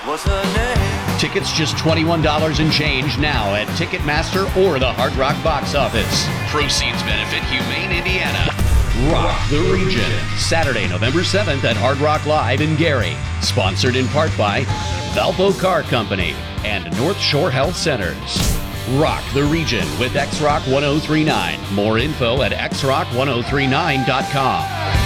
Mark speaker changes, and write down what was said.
Speaker 1: What's her name?
Speaker 2: Tickets just $21 and change now at Ticketmaster or the Hard Rock box office. Proceeds benefit Humane Indiana. Rock the Region. Saturday, November 7th at Hard Rock Live in Gary. Sponsored in part by Valpo Car Company and North Shore Health Centers. Rock the Region with X-Rock 1039. More info at xrock1039.com.